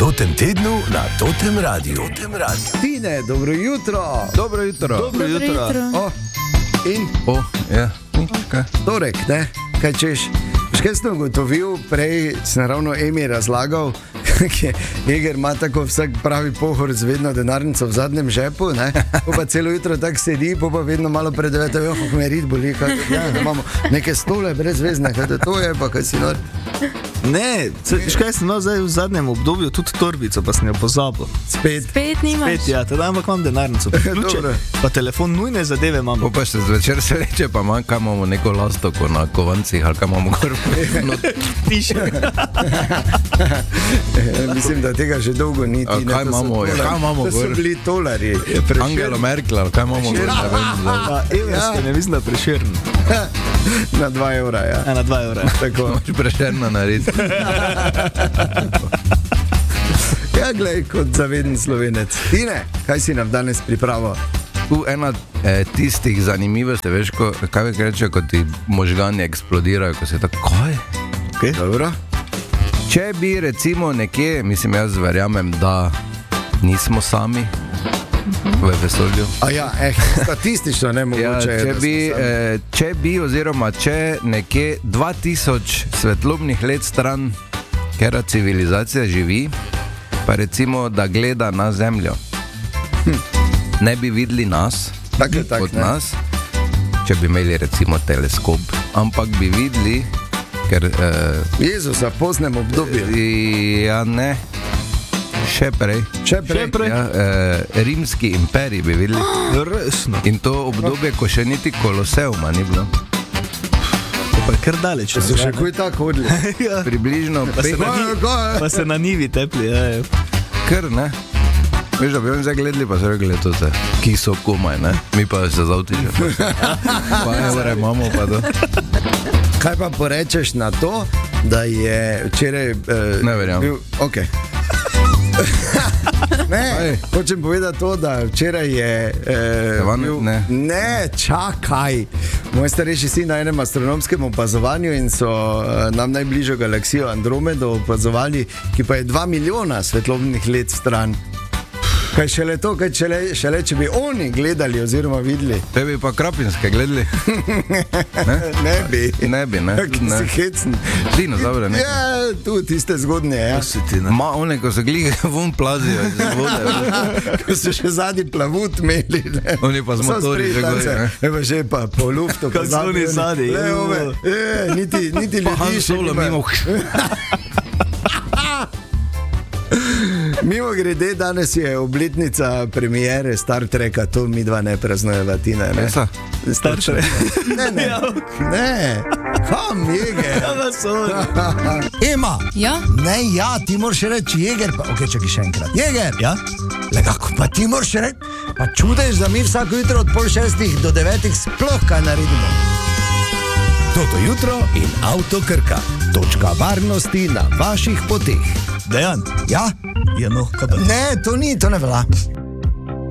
Totem tednu na Totem Radiu. Tine, dobro jutro. Dobro jutro. Torek, ne? Kaj češ? Kaj sem ugotovil, prej sem ravno Emi razlagal, Jeger ima tako vsak pravi pohor z vedno denarnico v zadnjem žepu, ne? Pa celo jutro tako sedi, pa vedno malo pred 9, kako me rit boli, imamo neke stole brezvezne, kaj to je, pa kaj si nor. Ne, kaj sem imel zdaj v zadnjem obdobju, tudi torbico, pa sem jo pozabil. Spet Spet, nimaš. ja, teda ampak imam denarnico, pa ključe, pa telefon, nujne zadeve imamo. Pa še zvečer se reče, pa manjka imamo neko lastoko na kovancih, ali kaj imamo gor. No, Piše. Mislim, da tega že dolgo ni. A kaj imamo, kaj imamo To so gor? bili tolarji. Angela Merkel, ali kaj imamo gor, ne vem. zdaj. Evrske, ne mislim, da Prešern. Na 2 evra, ja. Na 2 evra. Tako. Moč Prešerna narediti. Ja, glej, kot zaveden Slovenec. Tine, kaj si nam danes pripravil? Ena tistih zanimivosti, veš, kaj bi reče, ko ti možgani eksplodirajo, ko se tako, kaj? Okay. Dobro. Če bi recimo nekje, mislim, jaz verjamem, da nismo sami v vesolju. A ja, statistično ne Ja, mogoče. če bi oziroma če nekje 2000 svetlobnih let stran, kera civilizacija živi, pa recimo, da gleda na Zemljo, ne bi videli nas, kot nas, če bi imeli recimo teleskop, ampak bi videli, ker Jezusa v poznem obdobju. ja ne, še prej. Ja, rimski imperij bi videli. Resno. In to obdobje, ko še niti Koloseuma ni bilo. To pa je kar daleč. So še kuj tako hodili. Ja. Približno Pa se na nivi tepli, ja. kar, ne? Veš, da bi vam zdaj gledali, pa so rekli, to se, ki so komaj, ne? Mi pa se zavtiče. Pa evre imamo, pa to. Kaj pa porečeš na to, da je včeraj... Ne verjamem. Ok. Ne, hočem povedati to, da včeraj je... Ne, čakaj. Moj starejši sin na enem astronomskem opazovanju in so nam najbližjo galaksijo Andromedo opazovali, ki pa je 2 milijona svetlobnih let stran. Kaj šele to, kaj šele če bi oni gledali oziroma videli. Te bi pa Krapinske gledali. Ne bi. Ne bi, ne. Ki si hecen. Dinozaure, ne. Ja, tu tiste zgodnje, ja. Ma, one, ko so glih von plazijo iz vode. Ko so še zadnji plavut imeli. Ne. Oni pa z motorji že gori, ne. Evo že pa po luftu. Kako so oni zadnji, Niti Pa Han ljudi še Solo nimajo. mimo. Mimo grede, danes je obletnica premiere Star Treka, to mi dva ne praznujeva, Tina, ne? Esa? Star Trek. Ne. Kam, Jeger? Ema. Ja? Ne, ja, ti moraš reči Jeger, pa ok, čakaj še enkrat. Jeger. Ja? Le kako pa ti moraš reči? Pa čudež, da mi vsako jutro od 5:30 do 9 sploh kaj naredimo. Toto jutro in Avto Krka. Točka varnosti na vaših poteh. Dejan? Ja? Ja, no, kaj pa? Ne, to ni, to ne velja.